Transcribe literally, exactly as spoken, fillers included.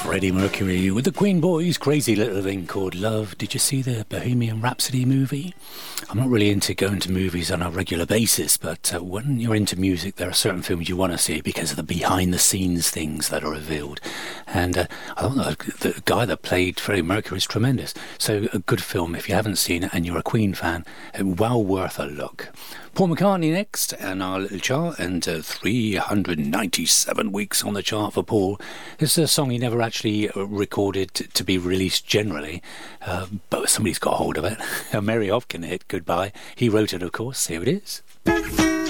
Freddie Mercury with the Queen Boys' crazy little thing called Love. Did you see the Bohemian Rhapsody movie? I'm not really into going to movies on a regular basis, but uh, when you're into music, there are certain films you want to see because of the behind-the-scenes things that are revealed. And uh, I don't know, the guy that played Freddie Mercury is tremendous. So a good film, if you haven't seen it and you're a Queen fan, well worth a look. Paul McCartney next, and our little chart, and uh, three hundred ninety-seven weeks on the chart for Paul. This is a song he never actually recorded to, to be released generally, uh, but somebody's got hold of it. A Mary Hopkin hit, Goodbye. He wrote it, of course. Here it is.